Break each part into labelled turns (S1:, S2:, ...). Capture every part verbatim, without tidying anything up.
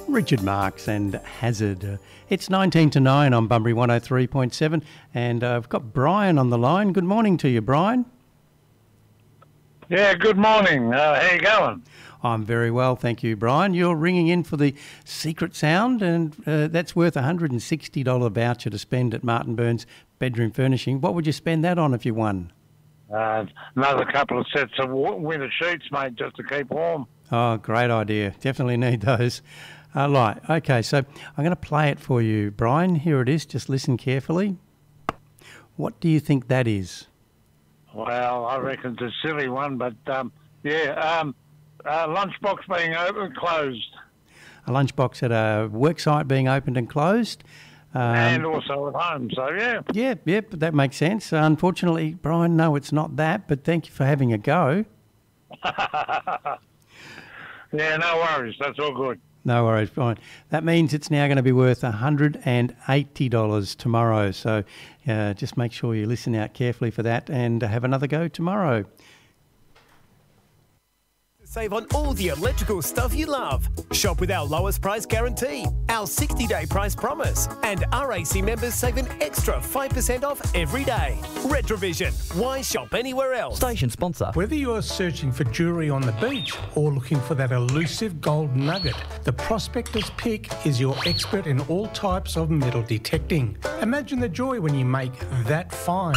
S1: Richard Marx and Hazard. Uh, it's nineteen to nine on Bunbury one oh three point seven, and uh, I've got Brian on the line. Good morning to you, Brian.
S2: Yeah, good morning. Uh, how you going?
S1: I'm very well, thank you, Brian. You're ringing in for the secret sound, and uh, that's worth a one hundred sixty dollars voucher to spend at Martin Burns Bedroom Furnishing. What would you spend that on if you won?
S2: Uh, another couple of sets of winter sheets, mate, just to keep warm.
S1: Oh, great idea. Definitely need those. Uh, right, okay, so I'm going to play it for you, Brian. Here it is. Just listen carefully. What do you think that is?
S2: Well, I reckon it's a silly one, but um, yeah, um, uh, lunchbox being open, closed.
S1: A lunchbox at a worksite being opened and closed. Um,
S2: and also at home, so yeah.
S1: Yeah, yeah, but that makes sense. Unfortunately, Brian, no, it's not that, but thank you for having a go.
S2: Yeah, no worries. That's all good.
S1: No worries, Brian. That means it's now going to be worth one hundred eighty dollars tomorrow. So uh, just make sure you listen out carefully for that and have another go tomorrow.
S3: Save on all the electrical stuff you love. Shop with our lowest price guarantee, our sixty-day price promise, and R A C members save an extra five percent off every day. Retrovision. Why shop anywhere else?
S4: Station sponsor.
S5: Whether you are searching for jewellery on the beach or looking for that elusive gold nugget, the Prospector's Pick is your expert in all types of metal detecting. Imagine the joy when you make that find.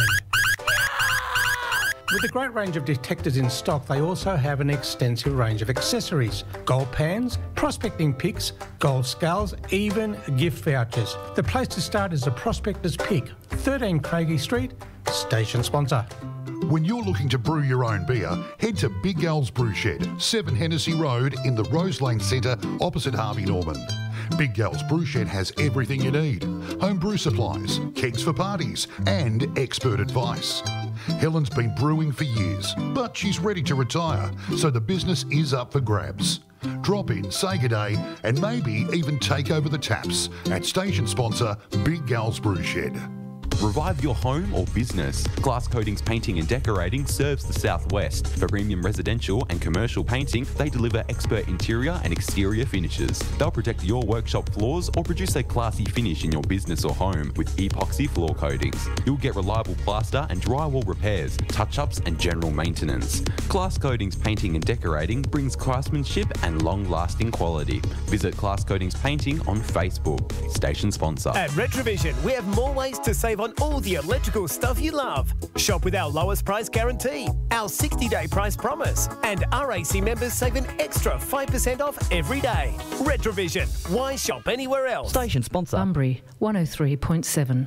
S5: With a great range of detectors in stock, they also have an extensive range of accessories. Gold pans, prospecting picks, gold scales, even gift vouchers. The place to start is the Prospector's Pick, thirteen Craigie Street, station sponsor.
S6: When you're looking to brew your own beer, head to Big Gal's Brew Shed, seven Hennessy Road in the Rose Lane Centre opposite Harvey Norman. Big Gal's Brew Shed has everything you need. Home brew supplies, kegs for parties and expert advice. Helen's been brewing for years, but she's ready to retire, so the business is up for grabs. Drop in, say good day, and maybe even take over the taps at station sponsor Big Gal's Brew Shed.
S7: Revive your home or business. Glass Coatings Painting and Decorating serves the southwest. For premium residential and commercial painting, they deliver expert interior and exterior finishes. They'll protect your workshop floors or produce a classy finish in your business or home with epoxy floor coatings. You'll get reliable plaster and drywall repairs, touch-ups and general maintenance. Glass Coatings Painting and Decorating brings craftsmanship and long-lasting quality. Visit Glass Coatings Painting on Facebook. Station sponsor.
S3: At Retrovision, we have more ways to save on all the electrical stuff you love. Shop with our lowest price guarantee, our sixty-day price promise, and R A C members save an extra five percent off every day. Retrovision. Why shop anywhere else?
S4: Station sponsor.
S8: Bunbury one oh three point seven.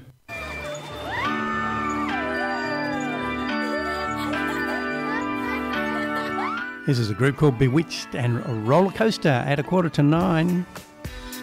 S1: This is a group called Bewitched and a Roller Coaster at a quarter to nine.